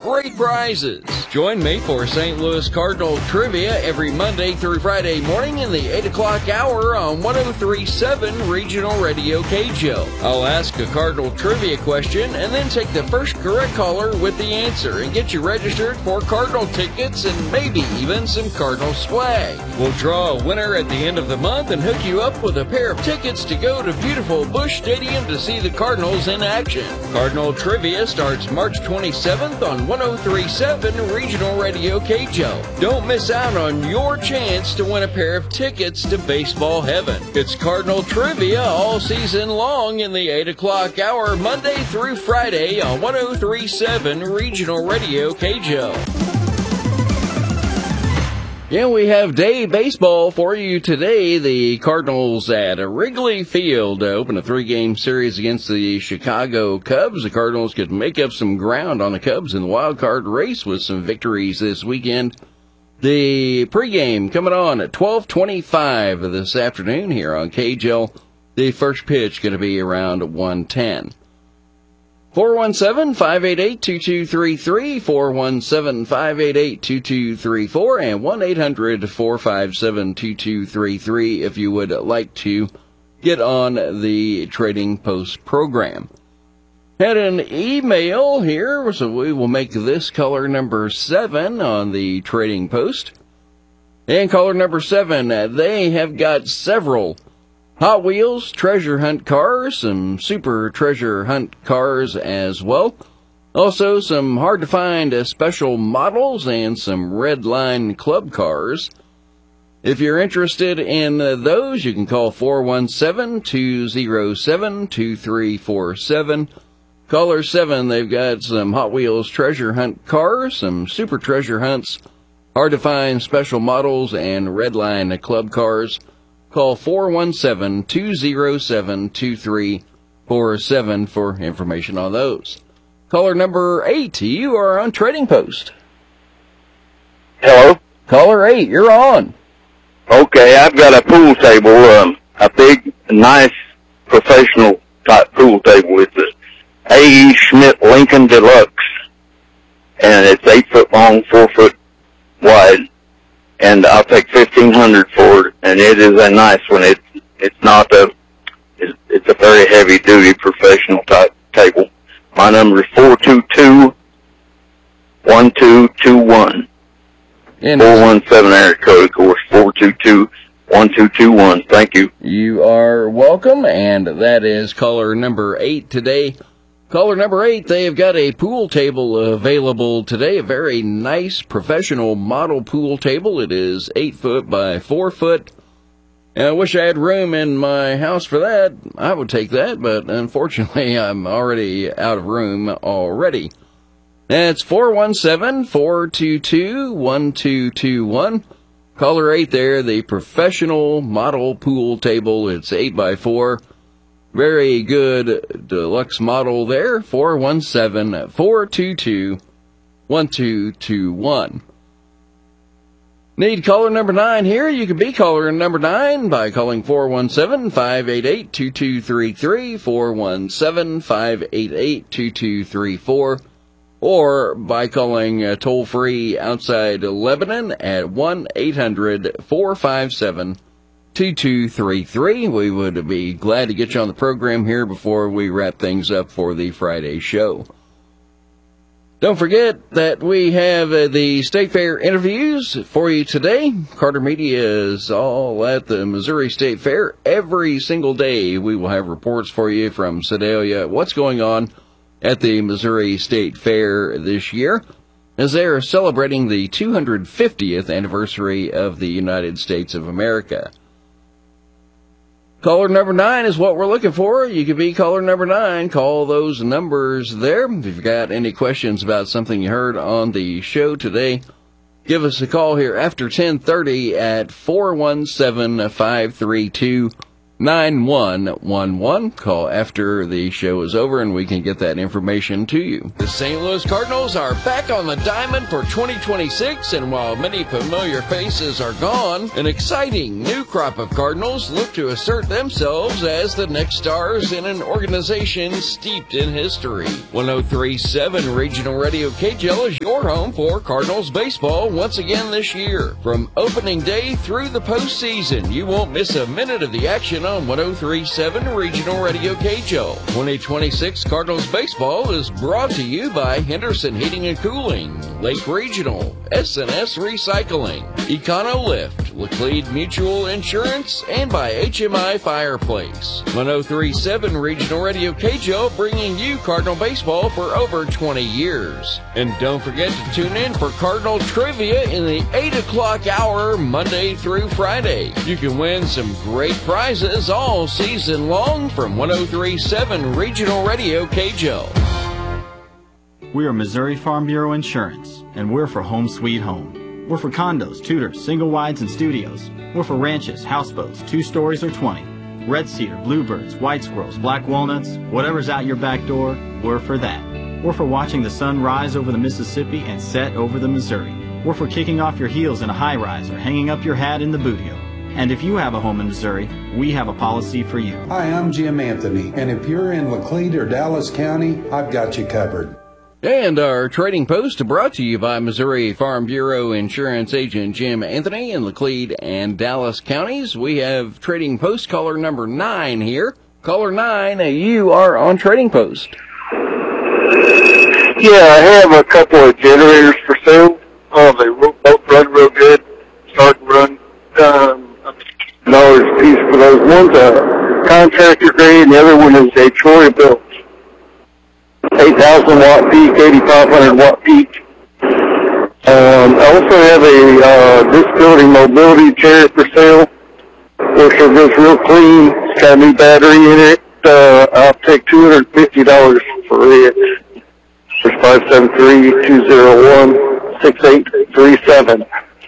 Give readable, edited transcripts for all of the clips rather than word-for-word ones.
great prizes. Join me for St. Louis Cardinal Trivia every Monday through Friday morning in the 8 o'clock hour on 103.7 Regional Radio KJO. I'll ask a Cardinal Trivia question and then take the first correct caller with the answer and get you registered for Cardinal tickets and maybe even some Cardinal swag. We'll draw a winner at the end of the month and hook you up with a pair of tickets to go to beautiful Busch Stadium to see the Cardinals in action. Cardinal Trivia starts March 27th on 103.7 Regional Radio KJO. Don't miss out on your chance to win a pair of tickets to baseball heaven. It's Cardinal Trivia all season long in the 8 o'clock hour, Monday through Friday on 103.7 Regional Radio KJO. Yeah, we have day baseball for you today. The Cardinals at Wrigley Field open a 3-game series against the Chicago Cubs. The Cardinals could make up some ground on the Cubs in the wild card race with some victories this weekend. The pregame coming on at 12:25 this afternoon here on KJL. The first pitch going to be around 1:10. 417-588-2233, 417-588-2234, and 1-800-457-2233 if you would like to get on the Trading Post program. Had an email here, so we will make this caller number 7 on the Trading Post. And caller number 7, they have got several Hot Wheels treasure hunt cars, some super treasure hunt cars as well. Also some hard to find special models and some red line club cars. If you're interested in those, you can call 417-207-2347. Caller 7, they've got some Hot Wheels treasure hunt cars, some super treasure hunts, hard to find special models, and red line club cars. Call 417-207-2347 for information on those. Caller number 8, you are on Trading Post. Hello? Caller 8, you're on. Okay, I've got a pool table, a big, nice, professional type pool table. It's a A.E. Schmidt Lincoln Deluxe, and it's 8 foot long, 4 foot wide. And I'll take $1,500 for it, and it is a nice one. It's a very heavy duty professional type table. My number is 422-1221. 417 area code, of course, 422-1221. Thank you. You are welcome, and that is caller number 8 today. Caller number 8, they have got a pool table available today, a very nice professional model pool table. It is 8 foot by 4 foot. And I wish I had room in my house for that. I would take that, but unfortunately I'm already out of room already. That's 417-422-1221. Caller 8 there, the professional model pool table. It's 8 by 4. Very good deluxe model there, 417-422-1221. Need caller number 9 here? You can be caller number 9 by calling 417-588-2233, 417-588-2234, or by calling toll-free outside Lebanon at 1-800-457-2233. 2233. We would be glad to get you on the program here before we wrap things up for the Friday show. Don't forget that we have the State Fair interviews for you today. Carter Media is all at the Missouri State Fair. Every single day we will have reports for you from Sedalia, what's going on at the Missouri State Fair this year, as they are celebrating the 250th anniversary of the United States of America. Caller number 9 is what we're looking for. You can be caller number 9. Call those numbers there. If you've got any questions about something you heard on the show today, give us a call here after 10:30 at 417-532 9111. Call after the show is over and we can get that information to you. The St. Louis Cardinals are back on the diamond for 2026, and while many familiar faces are gone, an exciting new crop of Cardinals look to assert themselves as the next stars in an organization steeped in history. 103.7 Regional Radio KJL is your home for Cardinals baseball once again this year. From opening day through the postseason, you won't miss a minute of the action on 103.7 Regional Radio KJL. 2026 Cardinals baseball is brought to you by Henderson Heating and Cooling, Lake Regional, S&S Recycling, EconoLift, Laclede Mutual Insurance, and by HMI Fireplace. 103.7 Regional Radio KJL, bringing you Cardinal baseball for over 20 years. And don't forget to tune in for Cardinal Trivia in the 8 o'clock hour, Monday through Friday. You can win some great prizes all season long from 103.7 Regional Radio KJL. We are Missouri Farm Bureau Insurance, and we're for home sweet home. We're for condos, tutors, single wides, and studios. We're for ranches, houseboats, 2 stories or 20. Red cedar, bluebirds, white squirrels, black walnuts, whatever's out your back door, we're for that. We're for watching the sun rise over the Mississippi and set over the Missouri. We're for kicking off your heels in a high-rise or hanging up your hat in the bootio. And if you have a home in Missouri, we have a policy for you. Hi, I'm Jim Anthony, and if you're in Laclede or Dallas County, I've got you covered. And our trading post brought to you by Missouri Farm Bureau Insurance Agent Jim Anthony in Laclede and Dallas counties. We have trading post caller number 9 here. Caller 9, you are on trading post. Yeah, I have a couple of generators for sale. They both run real good. Start and run. $1 a piece for those. One's a contractor grade, and the other one is a Troy built. 8,000 watt peak, 8,500 watt peak. I also have a disability mobility chair for sale. Looks like it's real clean. It's got a new battery in it. I'll take $250 for it. It's 573-201-6837.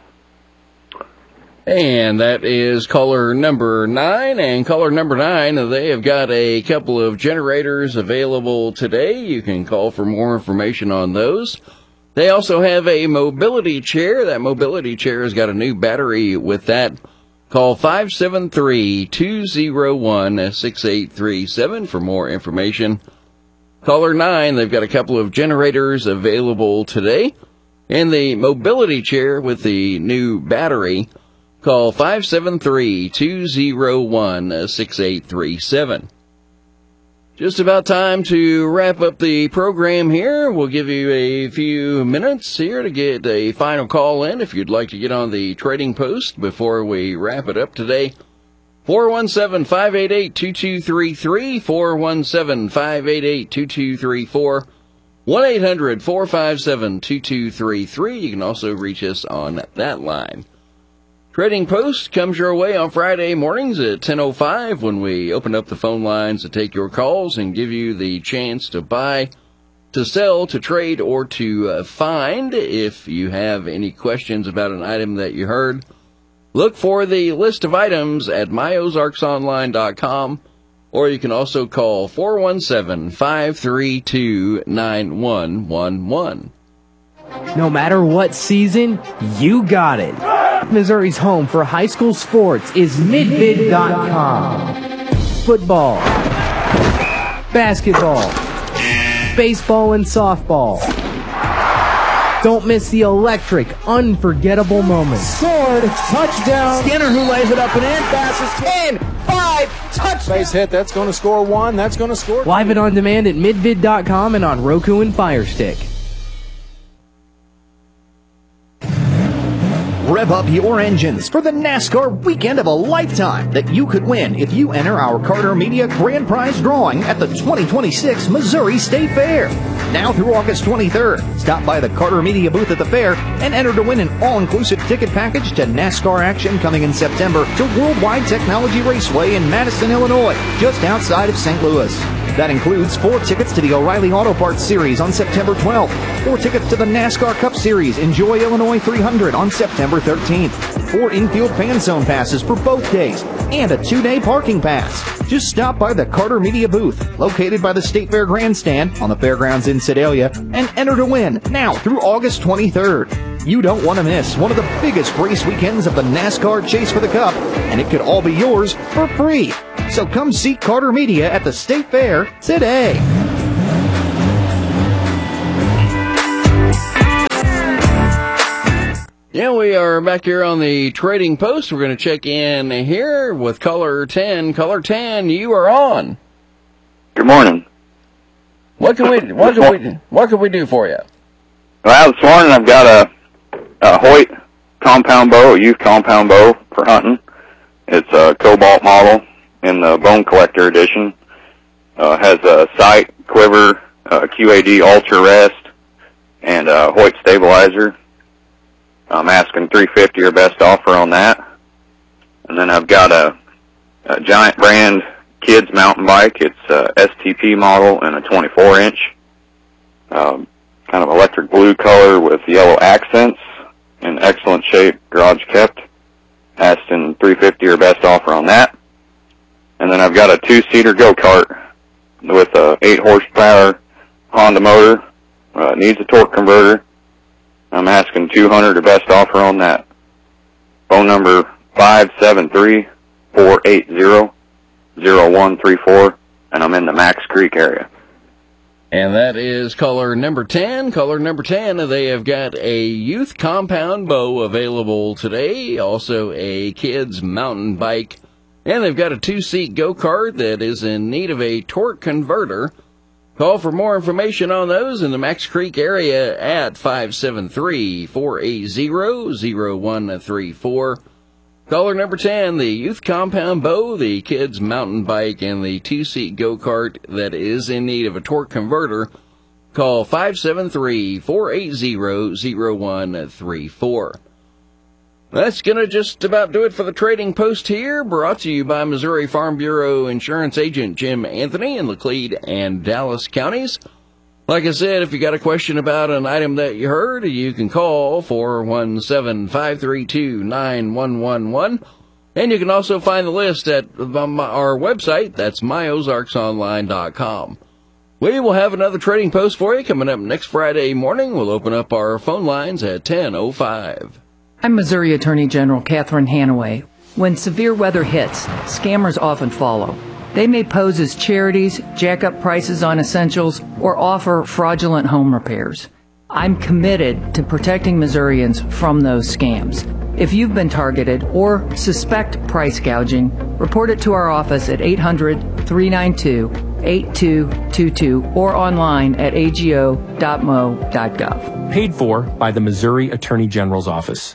And that is caller number 9. And caller number 9, they have got a couple of generators available today. You can call for more information on those. They also have a mobility chair. That mobility chair has got a new battery with that. Call 573-201-6837 for more information. Caller 9, they've got a couple of generators available today. And the mobility chair with the new battery, call 573-201-6837. Just about time to wrap up the program here. We'll give you a few minutes here to get a final call in if you'd like to get on the trading post before we wrap it up today. 417-588-2233, 417-588-2234, 1-800-457-2233. You can also reach us on that line. Trading Post comes your way on Friday mornings at 10:05 when we open up the phone lines to take your calls and give you the chance to buy, to sell, to trade, or to find. If you have any questions about an item that you heard, look for the list of items at myozarksonline.com, or you can also call 417-532-9111. No matter what season, you got it. Missouri's home for high school sports is midvid.com. Football, basketball, baseball, and softball. Don't miss the electric, unforgettable moments. Scored, touchdown. Skinner who lays it up and in, passes 10, 5, touchdown. Base hit, that's going to score 1, that's going to score 2. Live and on demand at midvid.com and on Roku and Fire Stick. Rev up your engines for the NASCAR weekend of a lifetime that you could win if you enter our Carter Media Grand Prize drawing at the 2026 Missouri State Fair. Now through August 23rd, stop by the Carter Media booth at the fair and enter to win an all-inclusive ticket package to NASCAR action coming in September to Worldwide Technology Raceway in Madison, Illinois, just outside of St. Louis. That includes 4 tickets to the O'Reilly Auto Parts Series on September 12th, 4 tickets to the NASCAR Cup Series Enjoy Illinois 300 on September 13th, 4 infield fan zone passes for both days, and a 2-day parking pass. Just stop by the Carter Media booth, located by the State Fair Grandstand on the fairgrounds in Sedalia, and enter to win now through August 23rd. You don't want to miss one of the biggest race weekends of the NASCAR Chase for the Cup, and it could all be yours for free. So come see Carter Media at the State Fair today. Yeah, we are back here on the Trading Post. We're going to check in here with caller 10. Caller 10, you are on. Good morning. What can we do for you? Well, this morning I've got a Hoyt compound bow, a youth compound bow for hunting. It's a Cobalt model in the Bone Collector edition. Has a sight, quiver, QAD Ultra Rest, and a Hoyt stabilizer. I'm asking $350 or best offer on that. And then I've got a Giant brand kids mountain bike. It's a STP model and a 24-inch. Kind of electric blue color with yellow accents. In excellent shape, garage kept. Asking $350 or best offer on that. And then I've got a 2-seater go-kart with a 8-horsepower Honda motor. Needs a torque converter. I'm asking $200 or best offer on that. Phone number 573-480-0134, and I'm in the Max Creek area. And that is caller number 10. Caller number 10, they have got a youth compound bow available today, also a kids mountain bike, and they've got a 2-seat go-kart that is in need of a torque converter. Call for more information on those in the Max Creek area at 573-480-0134. Caller number 10, the youth compound bow, the kids mountain bike, and the 2-seat go-kart that is in need of a torque converter. Call 573-480-0134. That's going to just about do it for the Trading Post here, brought to you by Missouri Farm Bureau Insurance Agent Jim Anthony in Laclede and Dallas counties. Like I said, if you got a question about an item that you heard, you can call 417-532-9111. And you can also find the list at our website. That's myozarksonline.com. We will have another Trading Post for you coming up next Friday morning. We'll open up our phone lines at 10:05. I'm Missouri Attorney General Catherine Hanaway. When severe weather hits, scammers often follow. They may pose as charities, jack up prices on essentials, or offer fraudulent home repairs. I'm committed to protecting Missourians from those scams. If you've been targeted or suspect price gouging, report it to our office at 800-392-8222 or online at ago.mo.gov. Paid for by the Missouri Attorney General's Office.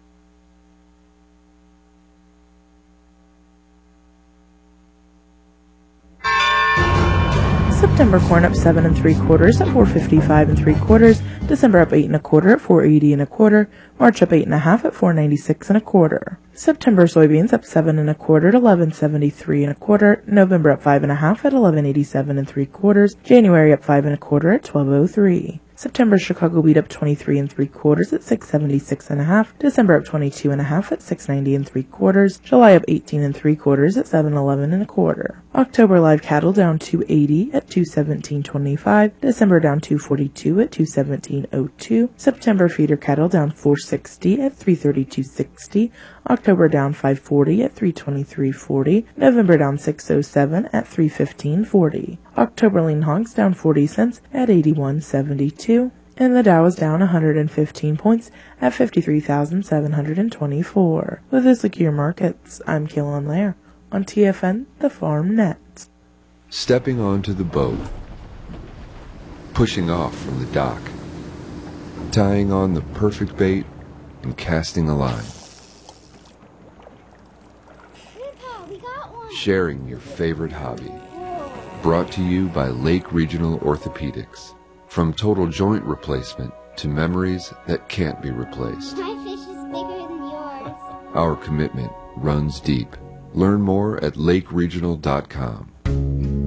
September corn up 7 3/4 at 455 3/4. December up 8 1/4 at 480 1/4. March up 8 1/2 at 496 1/4. September soybeans up 7 1/4 at 1173 1/4. November up 5 1/2 at 1187 3/4. January up 5 1/4 at 1203. September Chicago wheat up 23 3/4 at 676 1/2. December up 22 1/2 at 690 3/4. July up 18 3/4 at 711 1/4. October live cattle down 280 at 217.25. December down 242 at 217.02. September feeder cattle down 460 at 332.60. October down 540 at 323.40. November down 607 at 315.40. October lean hogs down 40 cents at 81.72. And the Dow is down 115 points at 53,724. With the Secure Markets, I'm Kaylin Lair on TFN, the Farm Net. Stepping onto the boat. Pushing off from the dock. Tying on the perfect bait and casting a line. Sharing your favorite hobby. Brought to you by Lake Regional Orthopedics. From total joint replacement to memories that can't be replaced. My fish is bigger than yours. Our commitment runs deep. Learn more at lakeregional.com.